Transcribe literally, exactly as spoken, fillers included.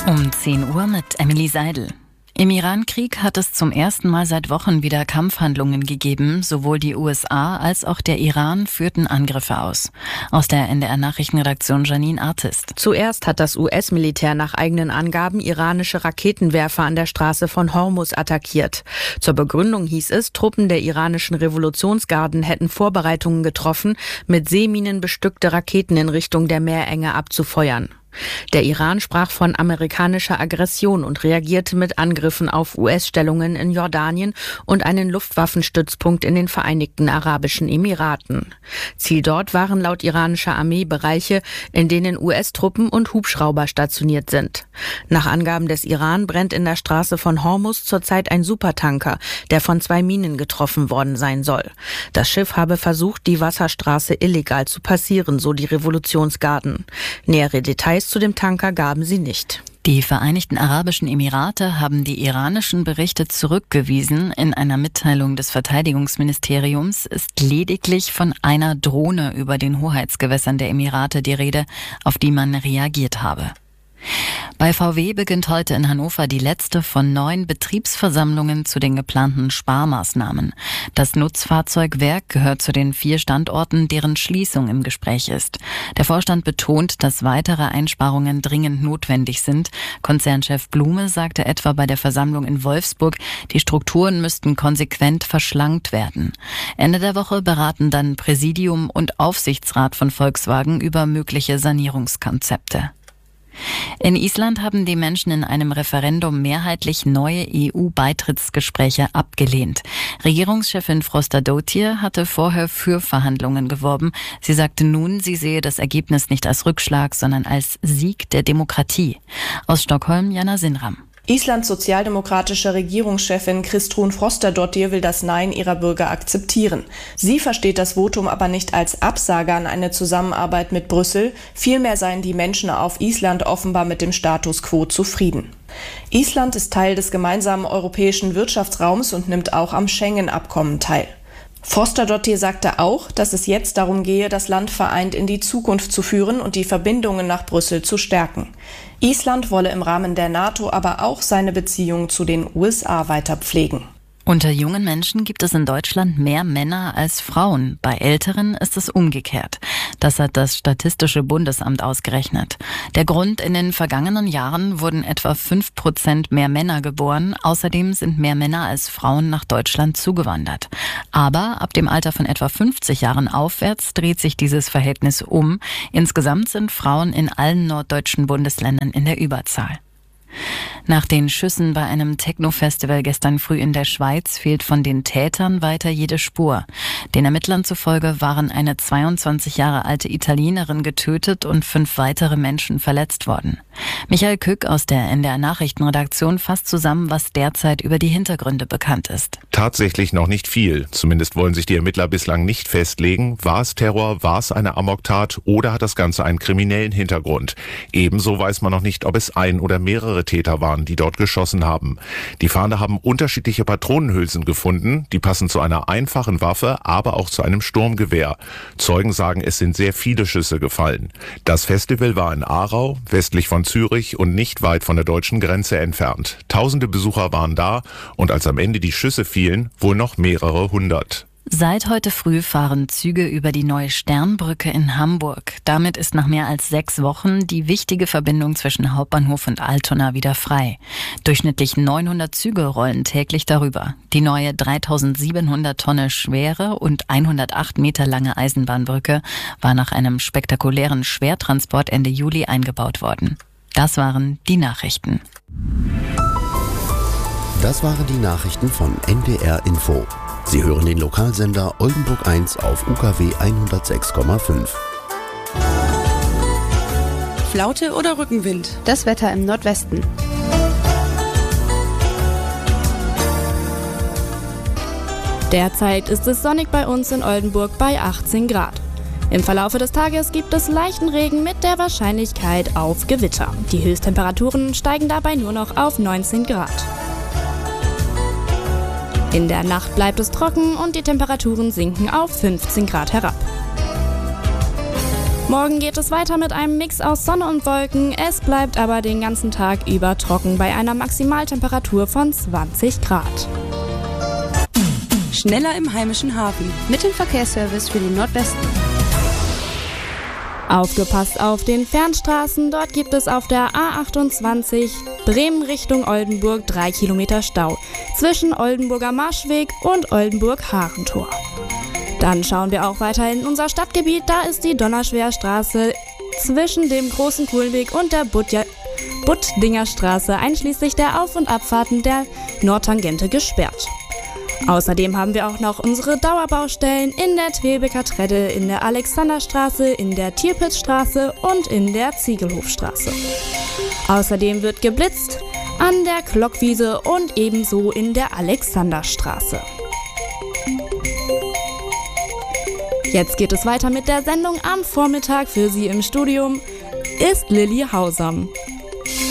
Um zehn Uhr mit Emily Seidel. Im Iran-Krieg hat es zum ersten Mal seit Wochen wieder Kampfhandlungen gegeben. Sowohl die U S A als auch der Iran führten Angriffe aus. Aus der N D R-Nachrichtenredaktion Janine Artist. Zuerst hat das U S-Militär nach eigenen Angaben iranische Raketenwerfer an der Straße von Hormuz attackiert. Zur Begründung hieß es, Truppen der iranischen Revolutionsgarden hätten Vorbereitungen getroffen, mit Seeminen bestückte Raketen in Richtung der Meerenge abzufeuern. Der Iran sprach von amerikanischer Aggression und reagierte mit Angriffen auf U S-Stellungen in Jordanien und einen Luftwaffenstützpunkt in den Vereinigten Arabischen Emiraten. Ziel dort waren laut iranischer Armee Bereiche, in denen U S-Truppen und Hubschrauber stationiert sind. Nach Angaben des Iran brennt in der Straße von Hormuz zurzeit ein Supertanker, der von zwei Minen getroffen worden sein soll. Das Schiff habe versucht, die Wasserstraße illegal zu passieren, so die Revolutionsgarden. Nähere Details zu dem Tanker gaben sie nicht. Die Vereinigten Arabischen Emirate haben die iranischen Berichte zurückgewiesen. In einer Mitteilung des Verteidigungsministeriums ist lediglich von einer Drohne über den Hoheitsgewässern der Emirate die Rede, auf die man reagiert habe. Bei V W beginnt heute in Hannover die letzte von neun Betriebsversammlungen zu den geplanten Sparmaßnahmen. Das Nutzfahrzeugwerk gehört zu den vier Standorten, deren Schließung im Gespräch ist. Der Vorstand betont, dass weitere Einsparungen dringend notwendig sind. Konzernchef Blume sagte etwa bei der Versammlung in Wolfsburg, die Strukturen müssten konsequent verschlankt werden. Ende der Woche beraten dann Präsidium und Aufsichtsrat von Volkswagen über mögliche Sanierungskonzepte. In Island haben die Menschen in einem Referendum mehrheitlich neue E U-Beitrittsgespräche abgelehnt. Regierungschefin Frostadóttir hatte vorher für Verhandlungen geworben. Sie sagte nun, sie sehe das Ergebnis nicht als Rückschlag, sondern als Sieg der Demokratie. Aus Stockholm, Jana Sinram. Islands sozialdemokratische Regierungschefin Kristrún Frostadóttir will das Nein ihrer Bürger akzeptieren. Sie versteht das Votum aber nicht als Absage an eine Zusammenarbeit mit Brüssel. Vielmehr seien die Menschen auf Island offenbar mit dem Status quo zufrieden. Island ist Teil des gemeinsamen europäischen Wirtschaftsraums und nimmt auch am Schengen-Abkommen teil. Frostadóttir sagte auch, dass es jetzt darum gehe, das Land vereint in die Zukunft zu führen und die Verbindungen nach Brüssel zu stärken. Island wolle im Rahmen der NATO aber auch seine Beziehungen zu den U S A weiter pflegen. Unter jungen Menschen gibt es in Deutschland mehr Männer als Frauen. Bei Älteren ist es umgekehrt. Das hat das Statistische Bundesamt ausgerechnet. Der Grund: in den vergangenen Jahren wurden etwa fünf Prozent mehr Männer geboren. Außerdem sind mehr Männer als Frauen nach Deutschland zugewandert. Aber ab dem Alter von etwa fünfzig Jahren aufwärts dreht sich dieses Verhältnis um. Insgesamt sind Frauen in allen norddeutschen Bundesländern in der Überzahl. Nach den Schüssen bei einem Techno-Festival gestern früh in der Schweiz fehlt von den Tätern weiter jede Spur. Den Ermittlern zufolge waren eine zweiundzwanzig Jahre alte Italienerin getötet und fünf weitere Menschen verletzt worden. Michael Kück aus der N D R-Nachrichtenredaktion fasst zusammen, was derzeit über die Hintergründe bekannt ist. Tatsächlich noch nicht viel. Zumindest wollen sich die Ermittler bislang nicht festlegen. War es Terror, war es eine Amoktat oder hat das Ganze einen kriminellen Hintergrund? Ebenso weiß man noch nicht, ob es ein oder mehrere Täter waren, die dort geschossen haben. Die Fahnder haben unterschiedliche Patronenhülsen gefunden. Die passen zu einer einfachen Waffe, aber auch zu einem Sturmgewehr. Zeugen sagen, es sind sehr viele Schüsse gefallen. Das Festival war in Aarau, westlich von Zürich und nicht weit von der deutschen Grenze entfernt. Tausende Besucher waren da und als am Ende die Schüsse fielen, wohl noch mehrere hundert. Seit heute früh fahren Züge über die neue Sternbrücke in Hamburg. Damit ist nach mehr als sechs Wochen die wichtige Verbindung zwischen Hauptbahnhof und Altona wieder frei. Durchschnittlich neunhundert Züge rollen täglich darüber. Die neue dreitausendsiebenhundert Tonnen schwere und hundertacht Meter lange Eisenbahnbrücke war nach einem spektakulären Schwertransport Ende Juli eingebaut worden. Das waren die Nachrichten. Das waren die Nachrichten von N D R Info. Sie hören den Lokalsender Oldenburg eins auf U K W hundertsechs Komma fünf. Flaute oder Rückenwind? Das Wetter im Nordwesten. Derzeit ist es sonnig bei uns in Oldenburg bei achtzehn Grad. Im Verlaufe des Tages gibt es leichten Regen mit der Wahrscheinlichkeit auf Gewitter. Die Höchsttemperaturen steigen dabei nur noch auf neunzehn Grad. In der Nacht bleibt es trocken und die Temperaturen sinken auf fünfzehn Grad herab. Morgen geht es weiter mit einem Mix aus Sonne und Wolken. Es bleibt aber den ganzen Tag über trocken bei einer Maximaltemperatur von zwanzig Grad. Schneller im heimischen Hafen. Mit dem Verkehrsservice für den Nordwesten. Aufgepasst auf den Fernstraßen. Dort gibt es auf der A achtundzwanzig Bremen Richtung Oldenburg drei Kilometer Stau zwischen Oldenburger Marschweg und Oldenburg-Harentor. Dann schauen wir auch weiter in unser Stadtgebiet. Da ist die Donnerschwerstraße zwischen dem Großen Kuhlenweg und der Budja- Buddinger Straße einschließlich der Auf- und Abfahrten der Nordtangente gesperrt. Außerdem haben wir auch noch unsere Dauerbaustellen in der Twebeker Tredde, in der Alexanderstraße, in der Tierpitzstraße und in der Ziegelhofstraße. Außerdem wird geblitzt an der Glockwiese und ebenso in der Alexanderstraße. Jetzt geht es weiter mit der Sendung am Vormittag. Für Sie im Studium ist Lilly Hausam.